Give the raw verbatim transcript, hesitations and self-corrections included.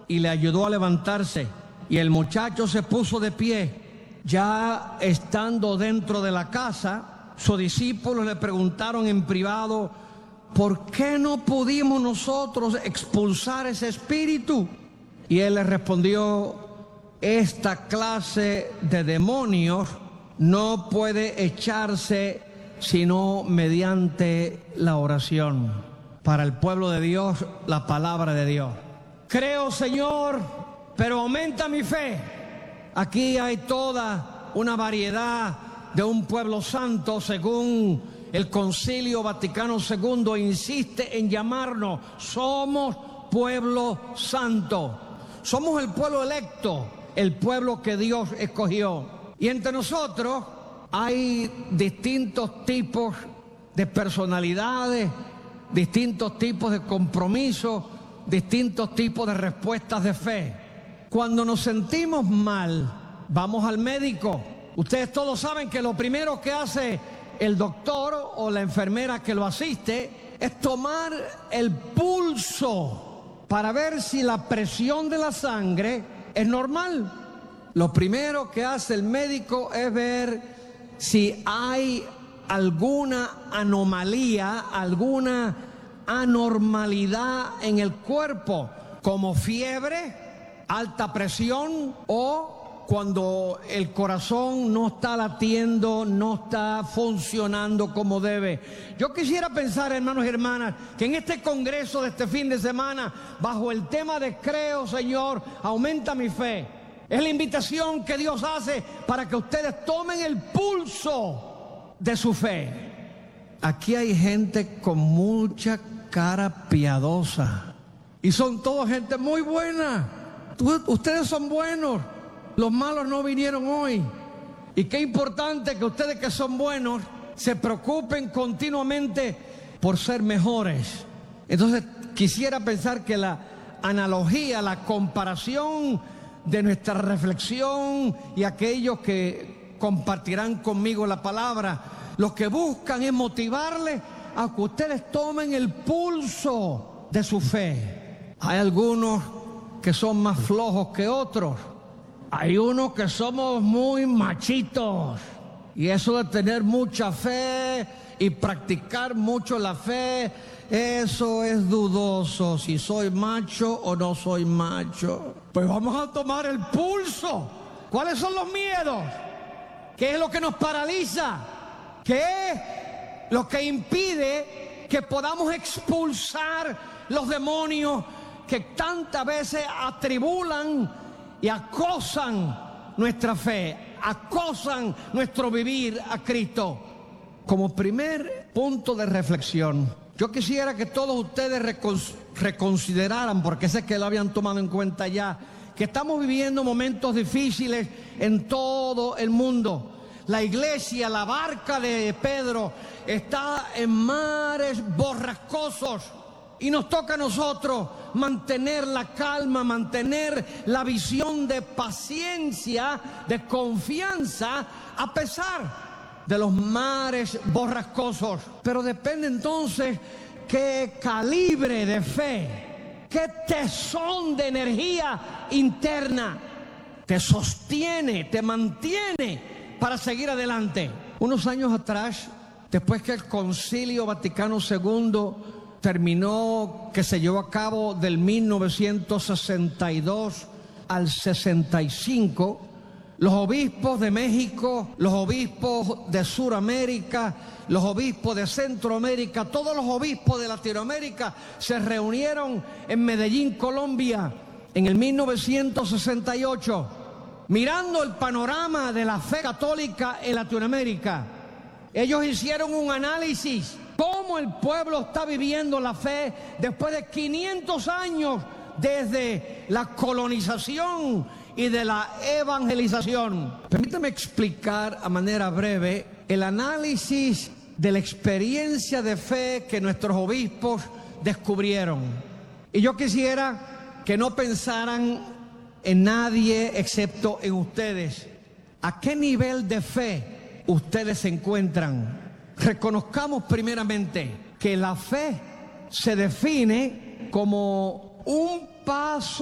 y le ayudó a levantarse. Y el muchacho se puso de pie. Ya estando dentro de la casa, sus discípulos le preguntaron en privado: ¿por qué no pudimos nosotros expulsar ese espíritu? Y él les respondió: esta clase de demonios no puede echarse sino mediante la oración. Para el pueblo de Dios, la palabra de Dios. Creo, Señor, pero aumenta mi fe. Aquí hay toda una variedad de un pueblo santo, según el Concilio Vaticano segundo insiste en llamarnos. Somos pueblo santo. Somos el pueblo electo, el pueblo que Dios escogió. Y entre nosotros hay distintos tipos de personalidades, distintos tipos de compromisos, distintos tipos de respuestas de fe. Cuando nos sentimos mal, vamos al médico. Ustedes todos saben que lo primero que hace el doctor o la enfermera que lo asiste es tomar el pulso para ver si la presión de la sangre es normal. Lo primero que hace el médico es ver si hay alguna anomalía, alguna anormalidad en el cuerpo, como fiebre, alta presión, o cuando el corazón no está latiendo, no está funcionando como debe. Yo quisiera pensar, hermanos y hermanas, que en este congreso de este fin de semana, bajo el tema de creo, Señor, aumenta mi fe, es la invitación que Dios hace para que ustedes tomen el pulso de su fe. Aquí hay gente con mucha cara piadosa y son todos gente muy buena. Ustedes son buenos, los malos no vinieron hoy. Y qué importante que ustedes que son buenos se preocupen continuamente por ser mejores. Entonces quisiera pensar que la analogía, la comparación de nuestra reflexión y aquellos que compartirán conmigo la palabra, lo que buscan es motivarles a que ustedes tomen el pulso de su fe. Hay algunos que son más flojos que otros. Hay unos que somos muy machitos. Y eso de tener mucha fe y practicar mucho la fe, eso es dudoso. Si soy macho o no soy macho. Pues vamos a tomar el pulso. ¿Cuáles son los miedos? ¿Qué es lo que nos paraliza? ¿Qué es lo que impide que podamos expulsar los demonios que tantas veces atribulan y acosan nuestra fe, acosan nuestro vivir a Cristo? Como primer punto de reflexión, yo quisiera que todos ustedes recon- reconsideraran, porque sé que lo habían tomado en cuenta ya, que estamos viviendo momentos difíciles en todo el mundo. La iglesia, la barca de Pedro, está en mares borrascosos y nos toca a nosotros mantener la calma, mantener la visión de paciencia, de confianza, a pesar de los mares borrascosos. Pero depende entonces qué calibre de fe, qué tesón de energía interna te sostiene, te mantiene para seguir adelante. Unos años atrás, después que el Concilio Vaticano segundo terminó, que se llevó a cabo del mil novecientos sesenta y dos al sesenta y cinco, los obispos de México, los obispos de Suramérica, los obispos de Centroamérica, todos los obispos de Latinoamérica se reunieron en Medellín, Colombia, en el mil novecientos sesenta y ocho. Mirando el panorama de la fe católica en Latinoamérica, ellos hicieron un análisis, cómo el pueblo está viviendo la fe después de quinientos años desde la colonización y de la evangelización. Permítame explicar a manera breve el análisis de la experiencia de fe que nuestros obispos descubrieron. Y yo quisiera que no pensaran en nadie excepto en ustedes. ¿A qué nivel de fe ustedes se encuentran? Reconozcamos primeramente que la fe se define como un paso